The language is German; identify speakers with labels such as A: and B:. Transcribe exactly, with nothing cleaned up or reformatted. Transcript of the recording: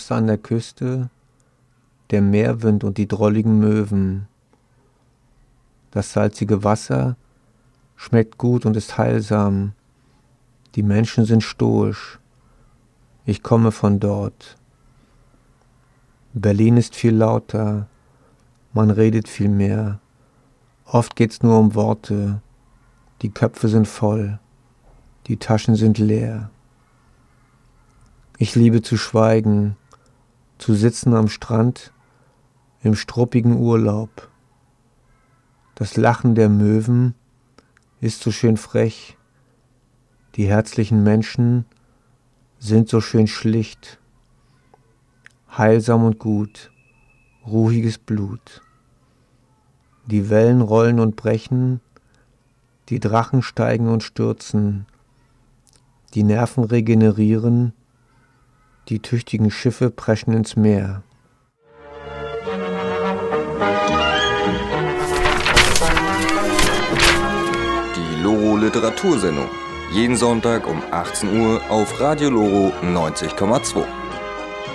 A: An der Küste, der Meerwind und die drolligen Möwen. Das salzige Wasser schmeckt gut und ist heilsam. Die Menschen sind stoisch. Ich komme von dort. Berlin ist viel lauter. Man redet viel mehr. Oft geht's nur um Worte. Die Köpfe sind voll. Die Taschen sind leer. Ich liebe zu schweigen, zu sitzen am Strand im struppigen Urlaub. Das Lachen der Möwen ist so schön frech. Die herzlichen Menschen sind so schön schlicht. Heilsam und gut, ruhiges Blut. Die Wellen rollen und brechen, die Drachen steigen und stürzen. Die Nerven regenerieren, die tüchtigen Schiffe preschen ins Meer.
B: Die Loro Literatursendung. Jeden Sonntag um achtzehn Uhr auf Radio Loro neunzig Komma zwei.